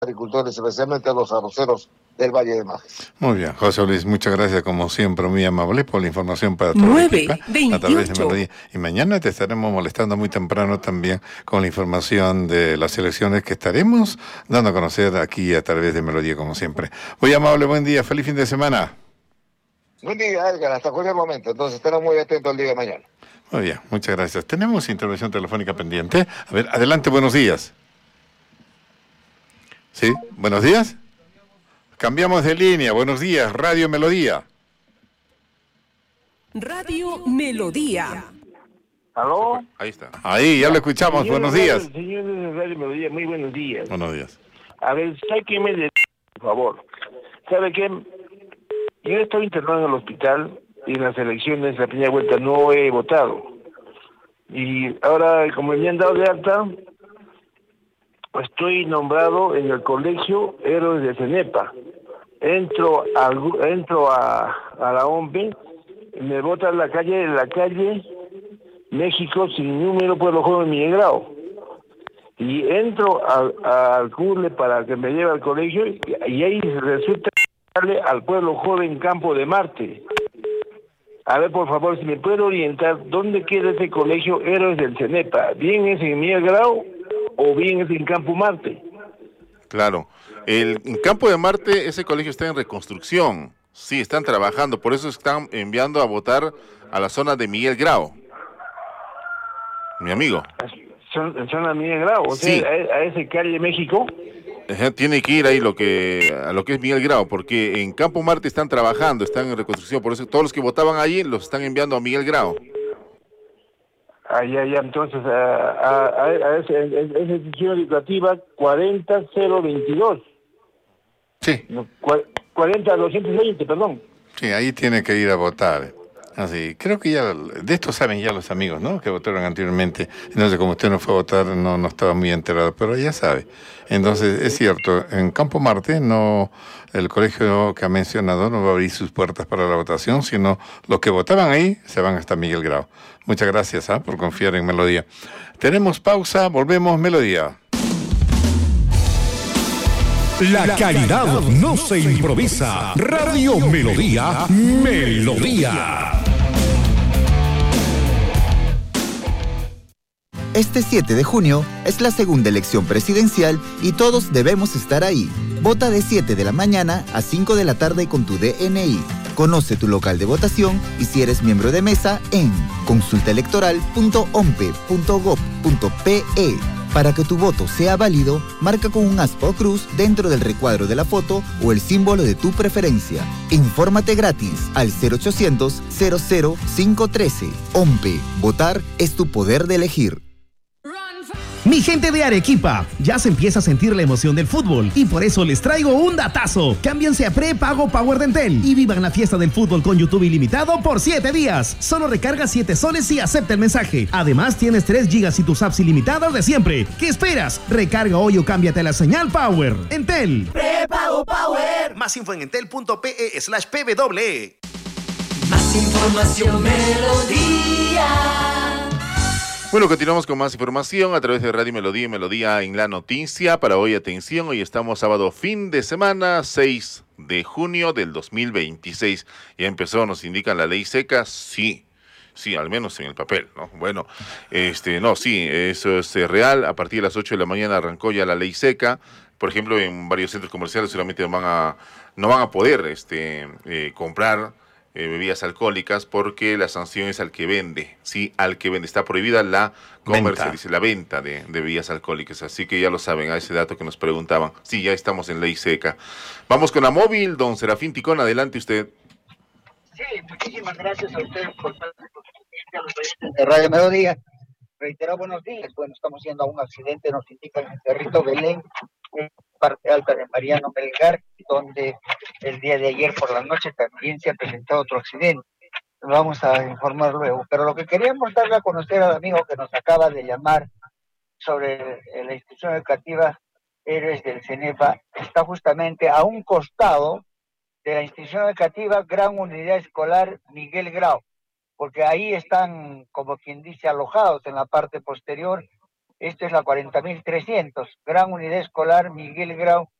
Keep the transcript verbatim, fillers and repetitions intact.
agricultores, especialmente los arroceros del Valle de Majes. Muy bien, José Luis, muchas gracias como siempre, muy amable por la información para toda la nueve, equipa a través de Melodía. Y mañana te estaremos molestando muy temprano también con la información de las elecciones que estaremos dando a conocer aquí a través de Melodía como siempre. Muy amable, buen día, feliz fin de semana. Buen día, Edgar, hasta cualquier momento, entonces estaremos muy atentos el día de mañana. Muy bien, muchas gracias. Tenemos intervención telefónica pendiente. A ver, adelante, buenos días. Sí, buenos días. Cambiamos de línea, buenos días, Radio Melodía. Radio Melodía. ¿Aló? Ahí está. Ahí, ya lo escuchamos, Señor buenos días. Señor de Radio Melodía, muy buenos días. Buenos días. A ver, sáqueme de... por favor. ¿Sabe qué? Yo estoy internado en el hospital y en las elecciones, la primera vuelta, no he votado. Y ahora, como me han dado de alta, estoy nombrado en el colegio Héroes de Cenepa. Entro al, entro a, a la O M P E, me votan en la calle, en la calle México sin número, Pueblo Joven Miguel Grau. Y entro al, al curle para que me lleve al colegio y, y ahí resulta darle al Pueblo Joven Campo de Marte. A ver, por favor, si me puede orientar, ¿dónde queda ese colegio Héroes del Cenepa? ¿Bien es en Miguel Grau o bien es en Campo Marte? Claro. El en Campo de Marte, ese colegio está en reconstrucción. Sí, están trabajando, por eso están enviando a votar a la zona de Miguel Grau. Mi amigo. Son, son a Miguel Grau, o Sí. sea, a, a ese calle México. Ajá, tiene que ir ahí lo que a lo que es Miguel Grau, porque en Campo Marte están trabajando, están en reconstrucción, por eso todos los que votaban allí los están enviando a Miguel Grau. Ah, ya, ya, entonces, a, a, a, a esa, a esa institución educativa cuarenta cero veintidós. Sí. No, cuarenta doscientos veinte, perdón. Sí, ahí tiene que ir a votar. Así, creo que ya de esto saben ya los amigos, ¿no? Que votaron anteriormente. Entonces, como usted no fue a votar, no, no estaba muy enterado, pero ya sabe. Entonces, es cierto, en Campo Marte no, el colegio que ha mencionado no va a abrir sus puertas para la votación, sino los que votaban ahí se van hasta Miguel Grau. Muchas gracias ¿eh? por confiar en Melodía. Tenemos pausa, volvemos, Melodía. La calidad no se improvisa. Radio Melodía, Melodía. Este siete de junio es la segunda elección presidencial y todos debemos estar ahí. Vota de siete de la mañana a cinco de la tarde con tu D N I. Conoce tu local de votación y si eres miembro de mesa en consulta electoral punto o m p e punto gob punto p e. Para que tu voto sea válido, marca con un aspa o cruz dentro del recuadro de la foto o el símbolo de tu preferencia. Infórmate gratis al cero ochocientos, cero cero cinco uno tres. O M P E. Votar es tu poder de elegir. Mi gente de Arequipa, ya se empieza a sentir la emoción del fútbol y por eso les traigo un datazo. Cámbiense a prepago Power de Entel y vivan la fiesta del fútbol con YouTube ilimitado por siete días. Solo recarga siete soles y acepta el mensaje. Además tienes tres gigas y tus apps ilimitadas de siempre. ¿Qué esperas? Recarga hoy o cámbiate a la señal Power. Entel. Prepago Power. Más info en entel punto pe e slash p w e. Más información Melodía. Bueno, continuamos con más información a través de Radio Melodía y Melodía en la Noticia. Para hoy, atención, hoy estamos sábado, fin de semana, seis de junio del dos mil veintiséis. Ya empezó, nos indican la ley seca, sí, sí, al menos en el papel, ¿no? Bueno, este, no, sí, eso es eh, real. A partir de las ocho de la mañana arrancó ya la ley seca. Por ejemplo, en varios centros comerciales solamente van a, no van a poder este, eh, comprar Eh, bebidas alcohólicas porque la sanción es al que vende, sí, al que vende. Está prohibida la comercialización, la venta de, de bebidas alcohólicas, así que ya lo saben, a ese dato que nos preguntaban. Sí, ya estamos en ley seca. Vamos con la móvil, don Serafín Ticón, adelante usted. Sí, muchísimas gracias a ustedes por de Radio Melodía. Reitero, buenos días. Bueno, estamos yendo a un accidente, nos indican en el Cerrito Belén, en parte alta de Mariano Melgar, donde el día de ayer por la noche también se ha presentado otro accidente. Lo vamos a informar luego. Pero lo que queríamos darle a conocer al amigo que nos acaba de llamar sobre la institución educativa Héroes del Cenepa, está justamente a un costado de la institución educativa Gran Unidad Escolar Miguel Grau, porque ahí están, como quien dice, alojados en la parte posterior Esta es la cuarenta mil trescientos. Gran Unidad Escolar Miguel Grau